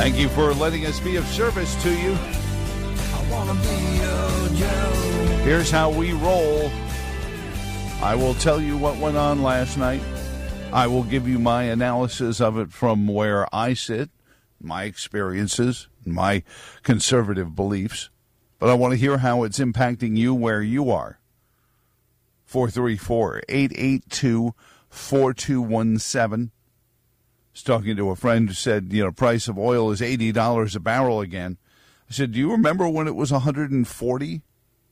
Thank you for letting us be of service to you. I wanna be your Joe. Here's how we roll. I will tell you what went on last night. I will give you my analysis of it from where I sit, my experiences, my conservative beliefs. But I want to hear how it's impacting you where you are. 434-882-4217. I was talking to a friend who said, price of oil is $80 a barrel again. I said, do you remember when it was $140?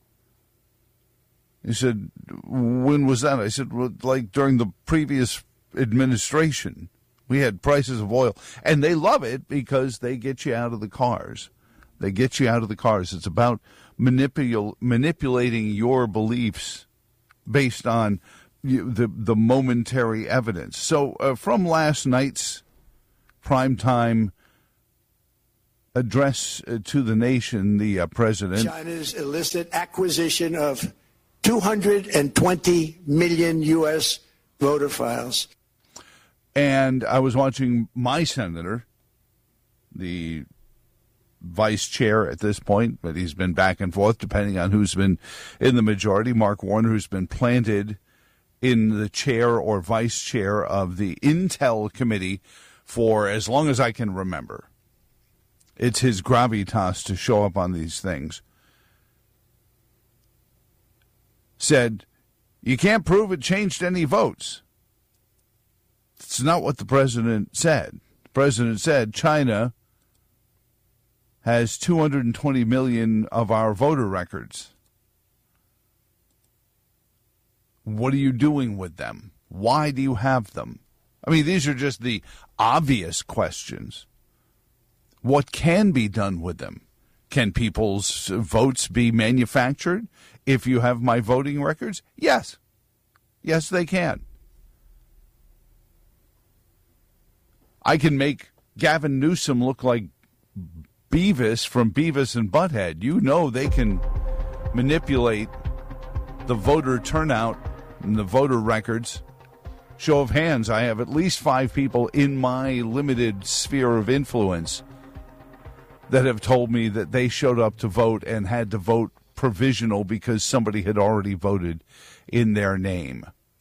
He said, when was that? I said, well, like during the previous administration, we had prices of oil. And they love it because they get you out of the cars. They get you out of the cars. It's about manipulating your beliefs based on the momentary evidence. So from last night's primetime address to the nation, the president... China's illicit acquisition of 220 million U.S. voter files. And I was watching my senator, the vice chair at this point, but he's been back and forth depending on who's been in the majority, Mark Warner, who's been planted in the chair or vice chair of the Intel Committee for as long as I can remember. It's his gravitas to show up on these things. Said, you can't prove it changed any votes. It's not what the president said. The president said China has 220 million of our voter records. What are you doing with them? Why do you have them? I mean, these are just the obvious questions. What can be done with them? Can people's votes be manufactured if you have my voting records? Yes. Yes, they can. I can make Gavin Newsom look like Beavis from Beavis and Butthead. You know they can manipulate the voter turnout and the voter records. Show of hands, I have at least 5 people in my limited sphere of influence that have told me that they showed up to vote and had to vote provisional because somebody had already voted in their name.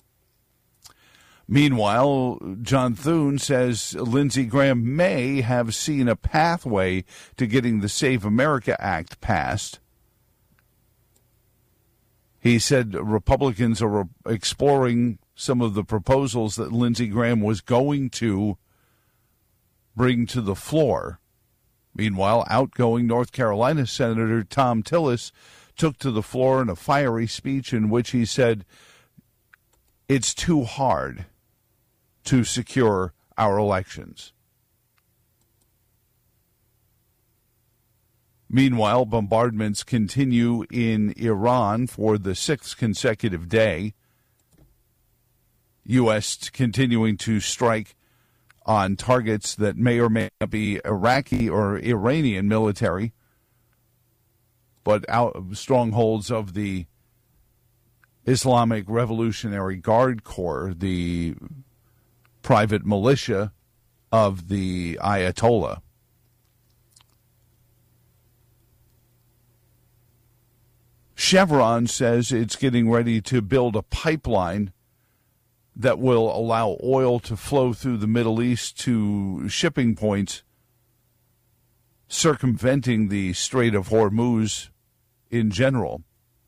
Meanwhile, John Thune says Lindsey Graham may have seen a pathway to getting the Save America Act passed. He said Republicans are exploring some of the proposals that Lindsey Graham was going to bring to the floor. Meanwhile, outgoing North Carolina Senator Thom Tillis took to the floor in a fiery speech in which he said it's too hard to secure our elections. Meanwhile, bombardments continue in Iran for the 6th consecutive day. U.S. continuing to strike on targets that may or may not be Iraqi or Iranian military, but strongholds of the Islamic Revolutionary Guard Corps, the private militia of the Ayatollah. Chevron says it's getting ready to build a pipeline that will allow oil to flow through the Middle East to shipping points, circumventing the Strait of Hormuz in general.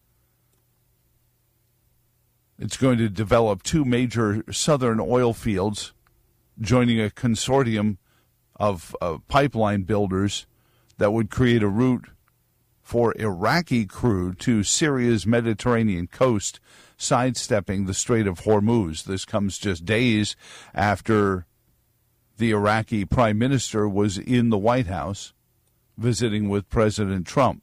It's going to develop 2 major southern oil fields, joining a consortium of pipeline builders that would create a route for Iraqi crude to Syria's Mediterranean coast, sidestepping the Strait of Hormuz. This comes just days after the Iraqi prime minister was in the White House visiting with President Trump.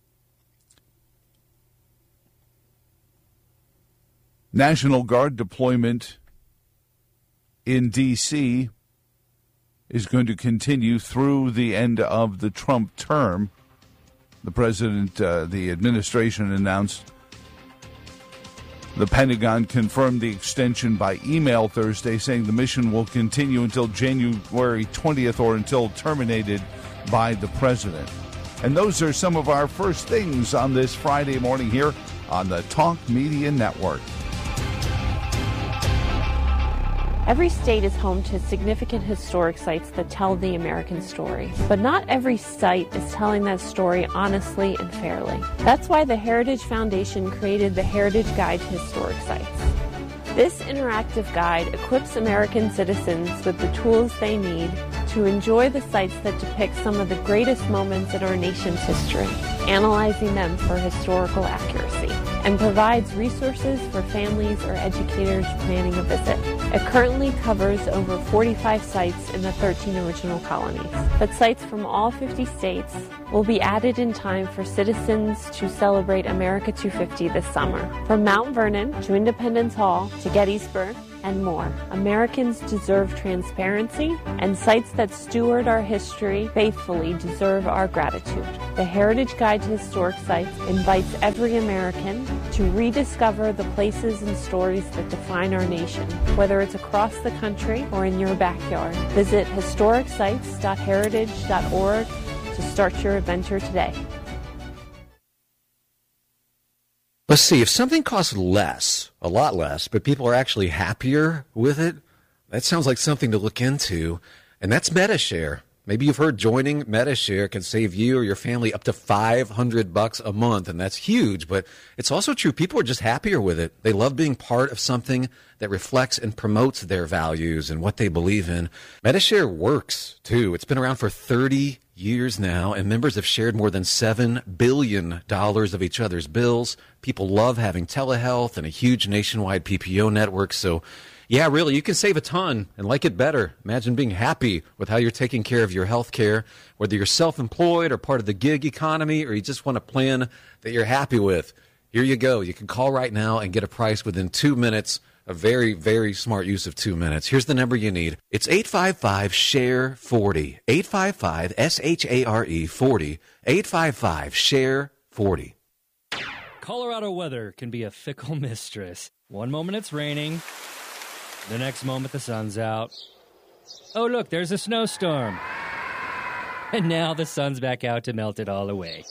National Guard deployment in D.C. is going to continue through the end of the Trump term. The president, the administration announced. The Pentagon confirmed the extension by email Thursday, saying the mission will continue until January 20th or until terminated by the president. And those are some of our first things on this Friday morning here on the Talk Media Network. Every state is home to significant historic sites that tell the American story. But not every site is telling that story honestly and fairly. That's why the Heritage Foundation created the Heritage Guide to Historic Sites. This interactive guide equips American citizens with the tools they need to enjoy the sites that depict some of the greatest moments in our nation's history, analyzing them for historical accuracy, and provides resources for families or educators planning a visit. It currently covers over 45 sites in the 13 original colonies, but sites from all 50 states will be added in time for citizens to celebrate America 250 this summer. From Mount Vernon to Independence Hall to Gettysburg, and more. Americans deserve transparency, and sites that steward our history faithfully deserve our gratitude. The Heritage Guide to Historic Sites invites every American to rediscover the places and stories that define our nation, whether it's across the country or in your backyard. Visit historicsites.heritage.org to start your adventure today. Let's see, if something costs less, a lot less, but people are actually happier with it, that sounds like something to look into, and that's Medi-Share. Maybe you've heard joining Medi-Share can save you or your family up to $500 a month, and that's huge, but it's also true. People are just happier with it. They love being part of something that reflects and promotes their values and what they believe in. Medi-Share works, too. It's been around for 30 years now, and members have shared more than $7 billion of each other's bills. People love having telehealth and a huge nationwide PPO network. So, yeah, really, you can save a ton and like it better. Imagine being happy with how you're taking care of your health care, whether you're self-employed or part of the gig economy, or you just want a plan that you're happy with. Here you go. You can call right now and get a price within 2 minutes. A very, very smart use of 2 minutes. Here's the number you need. It's 855-SHARE-40. 855-SHARE-40. 855-SHARE-40. Colorado weather can be a fickle mistress. One moment it's raining. The next moment the sun's out. Oh, look, there's a snowstorm. And now the sun's back out to melt it all away.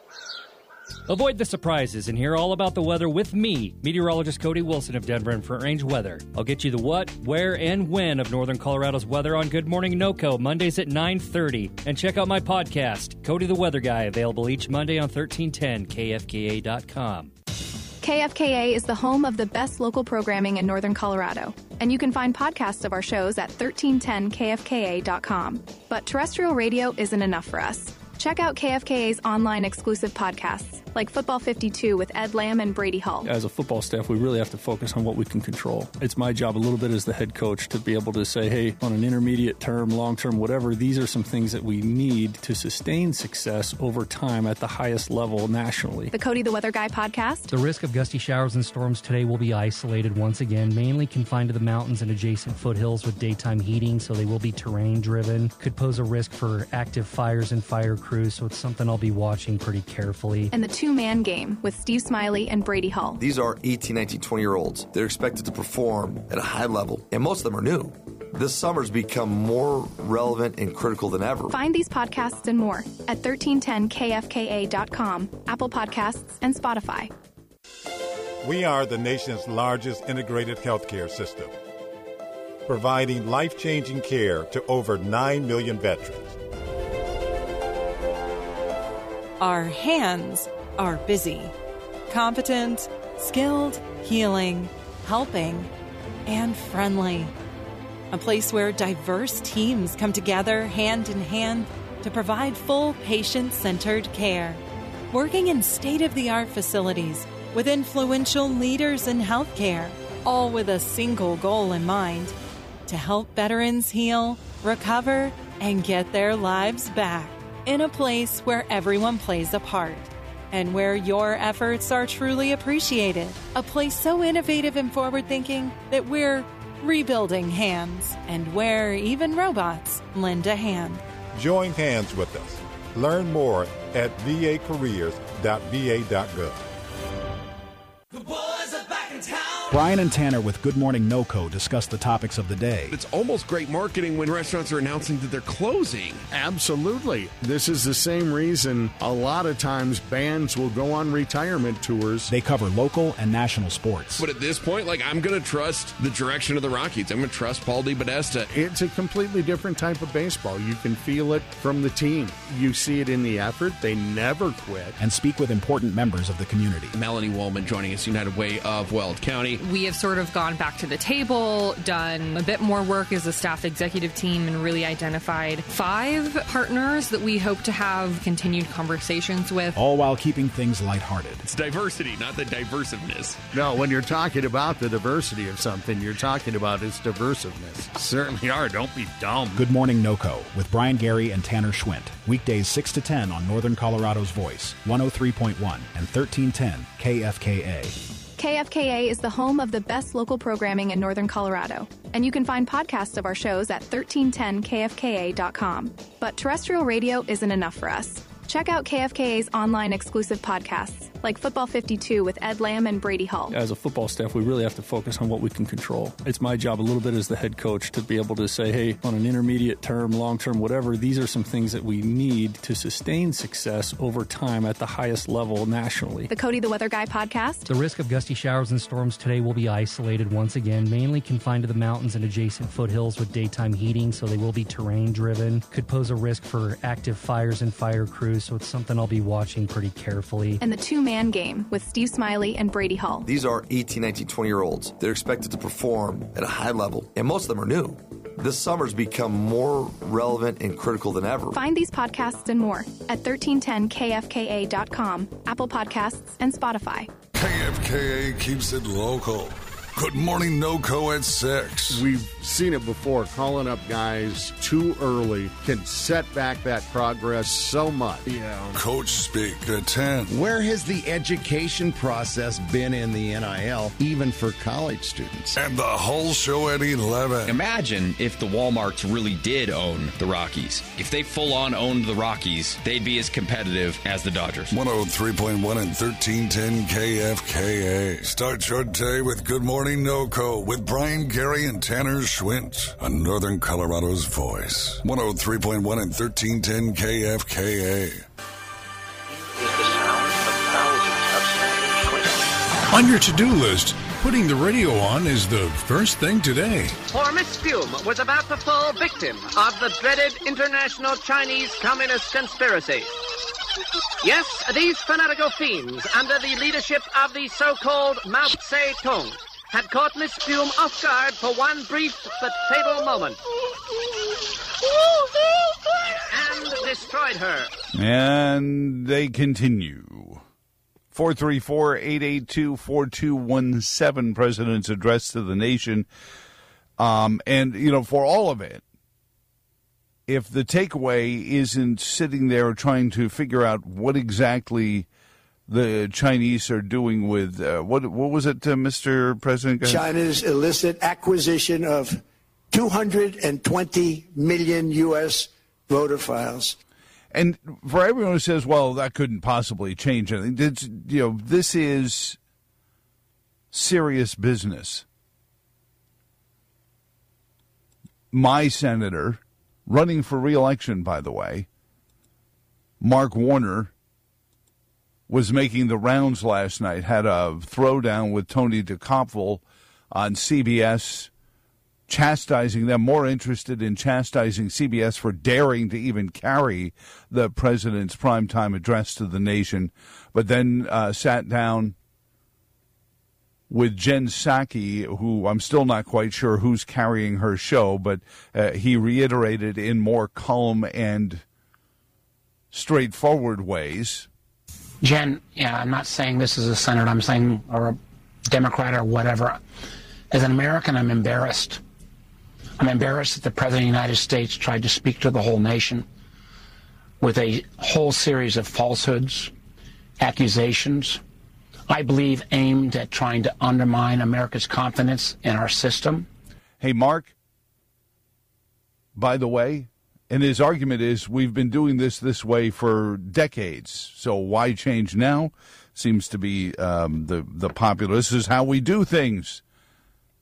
Avoid the surprises and hear all about the weather with me, meteorologist Cody Wilson of Denver and Front Range Weather. I'll get you the what, where, and when of Northern Colorado's weather on Good Morning NoCo, Mondays at 9:30. And check out my podcast, Cody the Weather Guy, available each Monday on 1310kfka.com. KFKA is the home of the best local programming in Northern Colorado, and you can find podcasts of our shows at 1310kfka.com. But terrestrial radio isn't enough for us. Check out KFKA's online exclusive podcasts, like Football 52 with Ed Lamb and Brady Hall. As a football staff, we really have to focus on what we can control. It's my job a little bit as the head coach to be able to say, hey, on an intermediate term, long term, whatever, these are some things that we need to sustain success over time at the highest level nationally. The Cody the Weather Guy podcast. The risk of gusty showers and storms today will be isolated once again, mainly confined to the mountains and adjacent foothills with daytime heating, so they will be terrain driven. Could pose a risk for active fires and fire crews, so it's something I'll be watching pretty carefully. And the two-man game with Steve Smiley and Brady Hall. These are 18, 19, 20-year-olds. They're expected to perform at a high level, and most of them are new. This summer's become more relevant and critical than ever. Find these podcasts and more at 1310kfka.com, Apple Podcasts, and Spotify. We are the nation's largest integrated healthcare system, providing life-changing care to over 9 million veterans. Our hands are busy, competent, skilled, healing, helping, and friendly. A place where diverse teams come together hand in hand to provide full patient-centered care. Working in state-of-the-art facilities with influential leaders in healthcare, all with a single goal in mind: to help veterans heal, recover, and get their lives back. In a place where everyone plays a part and where your efforts are truly appreciated. A place so innovative and forward-thinking that we're rebuilding hands, and where even robots lend a hand. Join hands with us. Learn more at vacareers.va.gov. The boys are back in town. Brian and Tanner with Good Morning NoCo discuss the topics of the day. It's almost great marketing when restaurants are announcing that they're closing. Absolutely. This is the same reason a lot of times bands will go on retirement tours. They cover local and national sports. But at this point, I'm going to trust the direction of the Rockies. I'm going to trust Paul DePodesta. It's a completely different type of baseball. You can feel it from the team. You see it in the effort. They never quit. And speak with important members of the community. Melanie Wollman joining us, United Way of Weld County. We have sort of gone back to the table, done a bit more work as a staff executive team, and really identified 5 partners that we hope to have continued conversations with. All while keeping things lighthearted. It's diversity, not the diversiveness. No, when you're talking about the diversity of something, you're talking about its diversiveness. Certainly are. Don't be dumb. Good Morning NoCo with Brian Gary and Tanner Schwint. Weekdays 6 to 10 on Northern Colorado's Voice, 103.1 and 1310 KFKA. KFKA is the home of the best local programming in Northern Colorado, and you can find podcasts of our shows at 1310kfka.com. But terrestrial radio isn't enough for us. Check out KFKA's online exclusive podcasts, like Football 52 with Ed Lamb and Brady Hall. As a football staff, we really have to focus on what we can control. It's my job a little bit as the head coach to be able to say, hey, on an intermediate term, long term, whatever, these are some things that we need to sustain success over time at the highest level nationally. The Cody the Weather Guy podcast. The risk of gusty showers and storms today will be isolated once again, mainly confined to the mountains and adjacent foothills with daytime heating, so they will be terrain driven. Could pose a risk for active fires and fire crews, so it's something I'll be watching pretty carefully. And the two-man game with Steve Smiley and Brady Hall. These are 18, 19, 20-year-olds. They're expected to perform at a high level, and most of them are new. This summer's become more relevant and critical than ever. Find these podcasts and more at 1310kfka.com, Apple Podcasts, and Spotify. KFKA keeps it local. Good Morning NoCo at 6. We've seen it before. Calling up guys too early can set back that progress so much. Yeah. Coach Speak at 10. Where has the education process been in the NIL, even for college students? And the whole show at 11. Imagine if the Walmarts really did own the Rockies. If they full-on owned the Rockies, they'd be as competitive as the Dodgers. 103.1 and 1310 KFKA. Start your day with Good Morning NoCo with Brian Gary and Tanner Schwint on Northern Colorado's Voice. 103.1 and 1310 KFKA. On your to-do list, putting the radio on is the first thing today. For Miss Fume was about to fall victim of the dreaded international Chinese Communist conspiracy. Yes, these fanatical fiends, under the leadership of the so-called Mao Zedong, had caught Miss Fume off guard for one brief but fatal moment. And destroyed her. And they continue. 434-882-4217, President's Address to the Nation. And, for all of it, if the takeaway isn't sitting there trying to figure out what exactly the Chinese are doing with, what was it, Mr. President? China's illicit acquisition of 220 million U.S. voter files. And for everyone who says, well, that couldn't possibly change anything, this is serious business. My senator, running for re-election, by the way, Mark Warner, was making the rounds last night, had a throwdown with Tony DeKopfel on CBS, chastising them, more interested in chastising CBS for daring to even carry the president's primetime address to the nation, but then sat down with Jen Psaki, who I'm still not quite sure who's carrying her show, but he reiterated in more calm and straightforward ways. Jen, I'm not saying this is a senator, I'm saying, or a Democrat or whatever. As an American, I'm embarrassed. I'm embarrassed that the President of the United States tried to speak to the whole nation with a whole series of falsehoods, accusations, I believe aimed at trying to undermine America's confidence in our system. Hey, Mark, by the way, and his argument is we've been doing this way for decades, so why change now? Seems to be the popular. This is how we do things.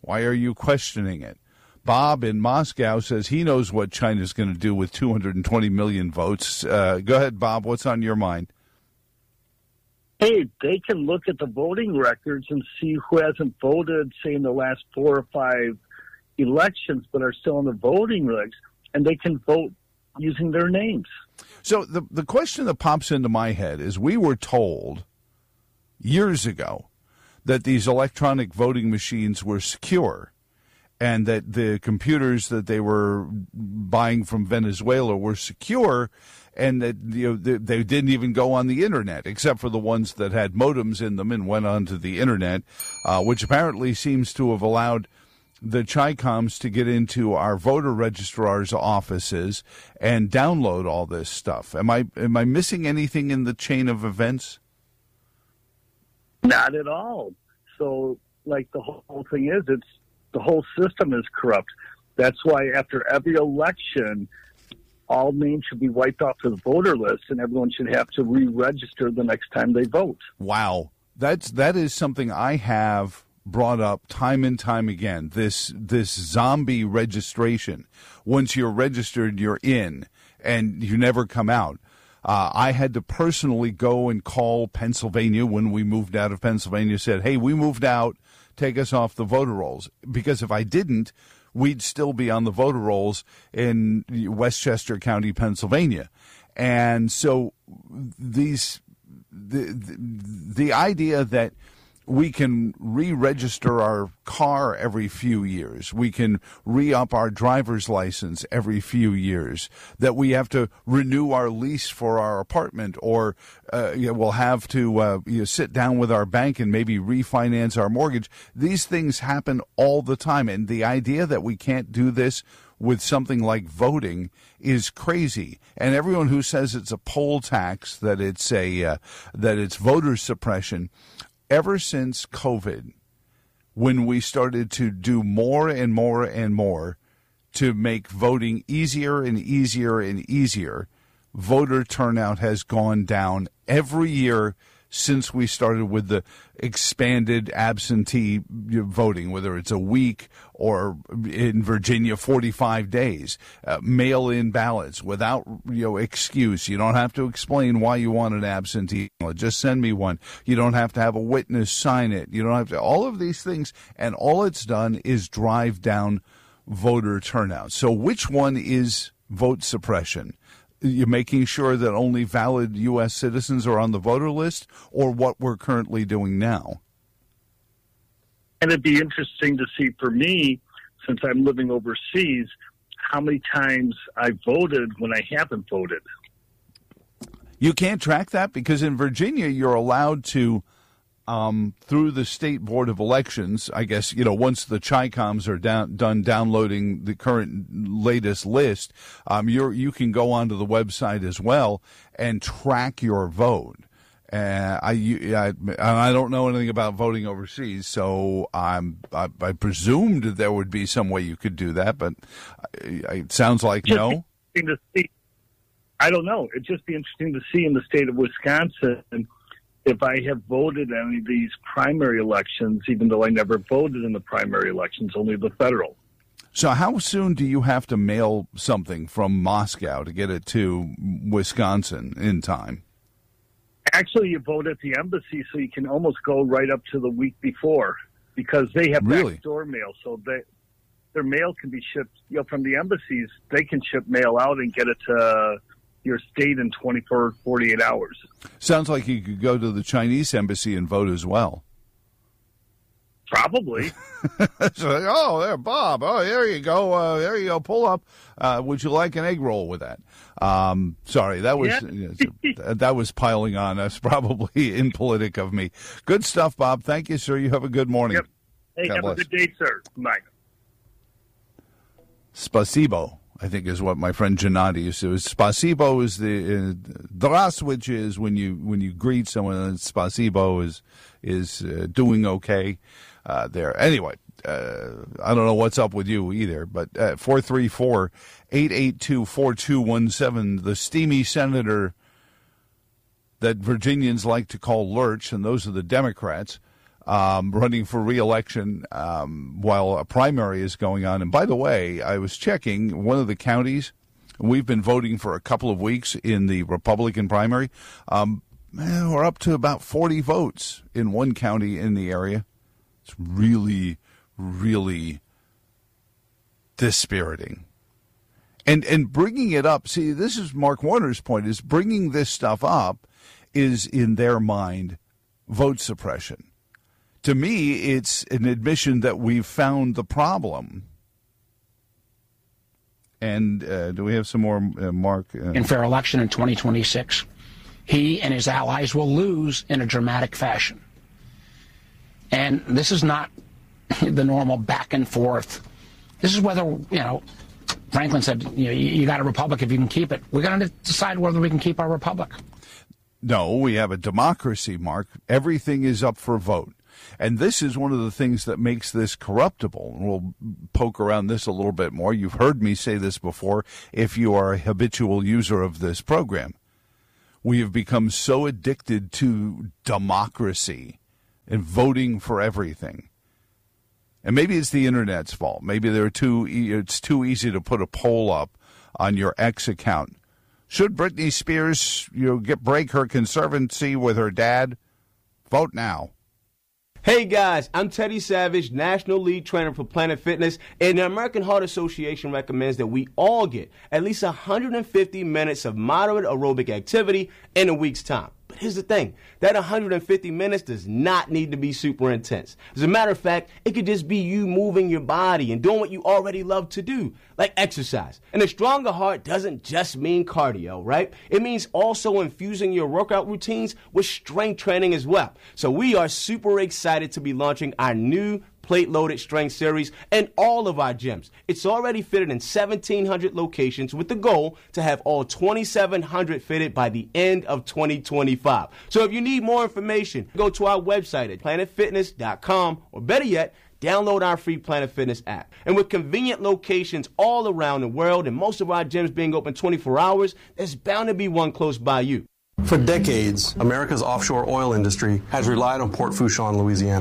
Why are you questioning it? Bob in Moscow says he knows what China's going to do with 220 million votes. Go ahead, Bob. What's on your mind? Hey, they can look at the voting records and see who hasn't voted, say, in the last 4 or 5 elections, but are still on the voting regs, and they can vote using their names. So the question that pops into my head is, we were told years ago that these electronic voting machines were secure, and that the computers that they were buying from Venezuela were secure, and that they didn't even go on the internet, except for the ones that had modems in them and went onto the internet, which apparently seems to have allowed the Chi-Coms to get into our voter registrar's offices and download all this stuff. Am I missing anything in the chain of events? Not at all. So, like, the whole thing is, the whole system is corrupt. That's why after every election, all names should be wiped off the voter list, and everyone should have to re-register the next time they vote. Wow. That is something I have brought up time and time again, this zombie registration. Once you're registered, you're in, and you never come out. I had to personally go and call Pennsylvania when we moved out of Pennsylvania, said, hey, we moved out, take us off the voter rolls. Because if I didn't, we'd still be on the voter rolls in Westchester County, Pennsylvania. And so the idea that we can re-register our car every few years, we can re-up our driver's license every few years, that we have to renew our lease for our apartment, or we'll have to sit down with our bank and maybe refinance our mortgage. These things happen all the time, and the idea that we can't do this with something like voting is crazy. And everyone who says it's a poll tax, that it's voter suppression, ever since COVID, when we started to do more and more and more to make voting easier and easier and easier, voter turnout has gone down every year since we started with the expanded absentee voting, whether it's a week or in Virginia 45 days, mail-in ballots without excuse. You don't have to explain why you want an absentee ballot. Just send me one. You don't have to have a witness sign it. You don't have to, all of these things, and all it's done is drive down voter turnout. So which one is vote suppression? You're making sure that only valid U.S. citizens are on the voter list, or what we're currently doing now? And it'd be interesting to see, for me, since I'm living overseas, how many times I voted when I haven't voted. You can't track that, because in Virginia you're allowed to, through the State Board of Elections, I guess, once the Chi-Coms are done downloading the current latest list, you can go onto the website as well and track your vote. I don't know anything about voting overseas, so I presumed that there would be some way you could do that, but it sounds like no. I don't know. It'd just be interesting to see in the state of Wisconsin if I have voted in any of these primary elections, even though I never voted in the primary elections, only the federal. So how soon do you have to mail something from Moscow to get it to Wisconsin in time? Actually, you vote at the embassy, so you can almost go right up to the week before, because they have backdoor mail. So their mail can be shipped from the embassies. They can ship mail out and get it to your state in 24, 48 hours. Sounds like you could go to the Chinese embassy and vote as well. Probably. So, there, Bob. Oh, there you go. There you go. Pull up. Would you like an egg roll with that? Sorry, that was that was piling on us. Probably impolitic of me. Good stuff, Bob. Thank you, sir. You have a good morning. Yep. Hey, have a good day, sir. Bye. Spasibo, I think, is what my friend Gennady used to. Spasibo is the Здравствуйте is when you greet someone, and Spasibo is doing okay there. Anyway, I don't know what's up with you either, but 434-882-4217, the steamy senator that Virginians like to call Lurch, and those are the Democrats, running for re-election while a primary is going on. And by the way, I was checking one of the counties. We've been voting for a couple of weeks in the Republican primary. We're up to about 40 votes in one county in the area. It's really, really dispiriting. And bringing it up, see, this is Mark Warner's point, is bringing this stuff up is, in their mind, vote suppression. To me, it's an admission that we've found the problem. And do we have some more, Mark? In fair election in 2026, he and his allies will lose in a dramatic fashion. And this is not the normal back and forth. This is whether, Franklin said, you got a republic if you can keep it. We're going to decide whether we can keep our republic. No, we have a democracy, Mark. Everything is up for vote. And this is one of the things that makes this corruptible. And we'll poke around this a little bit more. You've heard me say this before if you are a habitual user of this program. We have become so addicted to democracy and voting for everything. And maybe it's the Internet's fault. Maybe it's too easy to put a poll up on your X account. Should Britney Spears break her conservancy with her dad? Vote now. Hey guys, I'm Teddy Savage, National Lead Trainer for Planet Fitness, and the American Heart Association recommends that we all get at least 150 minutes of moderate aerobic activity in a week's time. But here's the thing, that 150 minutes does not need to be super intense. As a matter of fact, it could just be you moving your body and doing what you already love to do, like exercise. And a stronger heart doesn't just mean cardio, right? It means also infusing your workout routines with strength training as well. So we are super excited to be launching our new plate-loaded strength series in all of our gyms. It's already fitted in 1,700 locations with the goal to have all 2,700 fitted by the end of 2025. So if you need more information, go to our website at planetfitness.com, or better yet, download our free Planet Fitness app. And with convenient locations all around the world and most of our gyms being open 24 hours, there's bound to be one close by you. For decades, America's offshore oil industry has relied on Port Fourchon, Louisiana.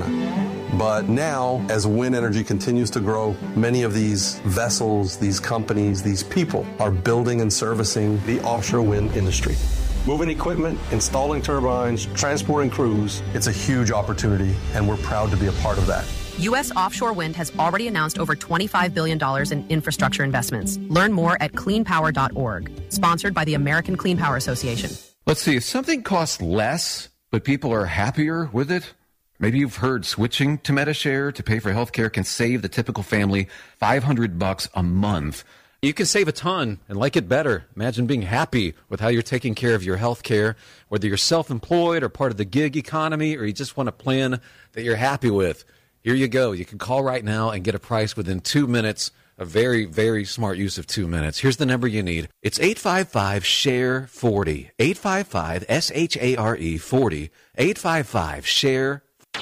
But now, as wind energy continues to grow, many of these vessels, these companies, these people are building and servicing the offshore wind industry. Moving equipment, installing turbines, transporting crews, it's a huge opportunity, and we're proud to be a part of that. U.S. offshore wind has already announced over $25 billion in infrastructure investments. Learn more at cleanpower.org. Sponsored by the American Clean Power Association. Let's see, if something costs less, but people are happier with it, maybe you've heard switching to Medi-Share to pay for healthcare can save the typical family $500 a month. You can save a ton and like it better. Imagine being happy with how you're taking care of your health care, whether you're self-employed or part of the gig economy, or you just want a plan that you're happy with. Here you go. You can call right now and get a price within 2 minutes. A very, very smart use of 2 minutes. Here's the number you need. It's 855-SHARE-40. 855-SHARE-40. 855-SHARE.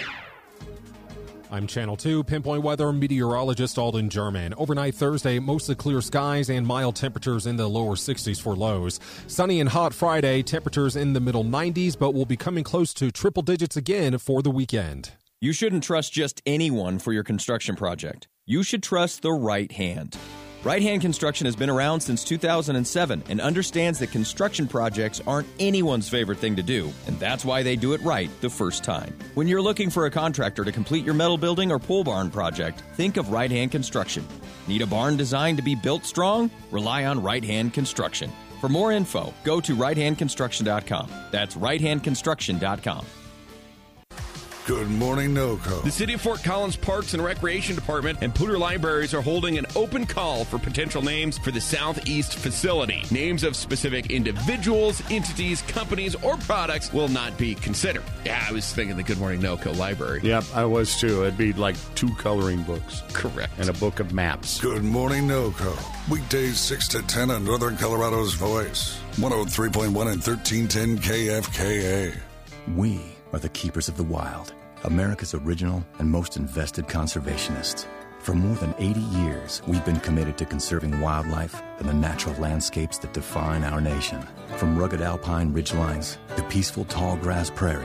I'm Channel 2 Pinpoint Weather meteorologist Alden German. Overnight Thursday, mostly clear skies and mild temperatures in the lower 60s for lows. Sunny and hot Friday, temperatures in the middle 90s, but will be coming close to triple digits again for the weekend. You shouldn't trust just anyone for your construction project. You should trust the Right Hand. Right Hand Construction has been around since 2007 and understands that construction projects aren't anyone's favorite thing to do, and that's why they do it right the first time. When you're looking for a contractor to complete your metal building or pole barn project, think of Right Hand Construction. Need a barn designed to be built strong? Rely on Right Hand Construction. For more info, go to righthandconstruction.com. That's righthandconstruction.com. Good morning, NOCO. The City of Fort Collins Parks and Recreation Department and Poudre Libraries are holding an open call for potential names for the Southeast facility. Names of specific individuals, entities, companies, or products will not be considered. Yeah, I was thinking the Good Morning NOCO library. Yep, I was too. It'd be like 2 coloring books. Correct. And a book of maps. Good morning, NOCO. Weekdays 6 to 10 on Northern Colorado's Voice. 103.1 and 1310 KFKA. We are the keepers of the wild, America's original and most invested conservationists. For more than 80 years, we've been committed to conserving wildlife and the natural landscapes that define our nation. From rugged alpine ridgelines to peaceful tall grass prairies,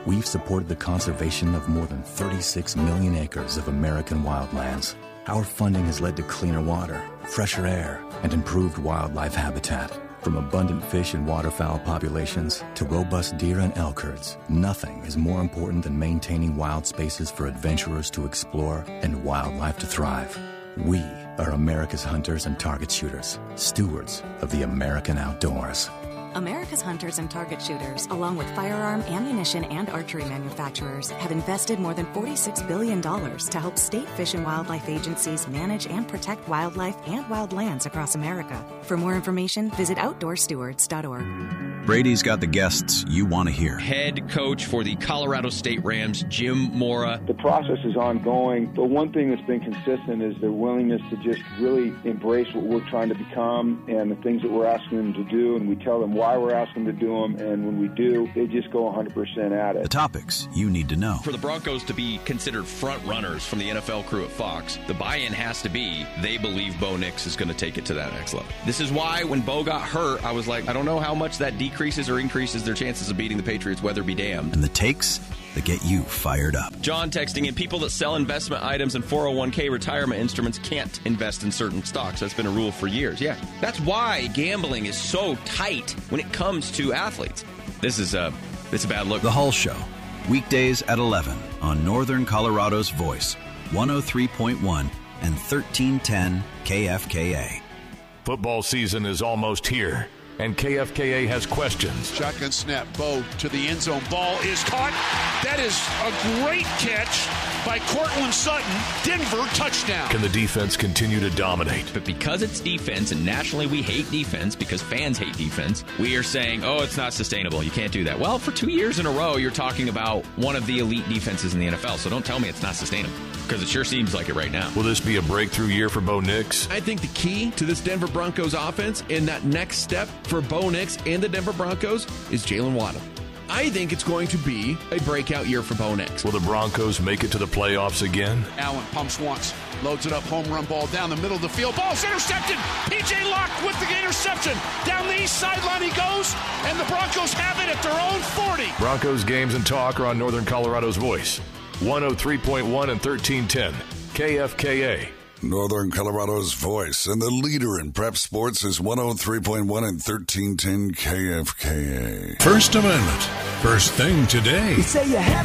we've supported the conservation of more than 36 million acres of American wildlands. Our funding has led to cleaner water, fresher air, and improved wildlife habitat. From abundant fish and waterfowl populations to robust deer and elk herds, nothing is more important than maintaining wild spaces for adventurers to explore and wildlife to thrive. We are America's hunters and target shooters, stewards of the American outdoors. America's hunters and target shooters, along with firearm, ammunition, and archery manufacturers, have invested more than $46 billion to help state fish and wildlife agencies manage and protect wildlife and wildlands across America. For more information, visit outdoorstewards.org. Brady's got the guests you want to hear. Head coach for the Colorado State Rams, Jim Mora. The process is ongoing. The one thing that's been consistent is their willingness to just really embrace what we're trying to become and the things that we're asking them to do, and we tell them why we're asking them to do them, and when we do, they just go 100% at it. The topics you need to know. For the Broncos to be considered front runners from the NFL crew at Fox, the buy-in has to be they believe Bo Nix is going to take it to that next level. This is why when Bo got hurt, I was like, I don't know how much that decreases or increases their chances of beating the Patriots, weather be damned. And the takes that get you fired up. John texting in, people that sell investment items and 401k retirement instruments can't invest in certain stocks. That's been a rule for years. Yeah, that's why gambling is so tight when it comes to athletes. This is a bad look. The Hull Show, weekdays at 11 on Northern Colorado's Voice, 103.1 and 1310 KFKA. Football season is almost here, and KFKA has questions. Shotgun snap, Bo to the end zone. Ball is caught. That is a great catch by Cortland Sutton. Denver touchdown. Can the defense continue to dominate? But because it's defense, and nationally we hate defense because fans hate defense, we are saying, oh, it's not sustainable. You can't do that. Well, for 2 years in a row, you're talking about one of the elite defenses in the NFL, so don't tell me it's not sustainable, because it sure seems like it right now. Will this be a breakthrough year for Bo Nix? I think the key to this Denver Broncos offense and that next step for Bo Nix and the Denver Broncos is Jalen Waddle. I think it's going to be a breakout year for Bo Nix. Will the Broncos make it to the playoffs again? Allen pumps once, loads it up, home run ball down the middle of the field. Ball's intercepted. P.J. Locke with the interception. Down the east sideline he goes, and the Broncos have it at their own 40. Broncos games and talk are on Northern Colorado's Voice, 103.1 and 1310 KFKA. Northern Colorado's Voice, and the leader in prep sports is 103.1 and 1310 KFKA. First Amendment. First thing today. You say you have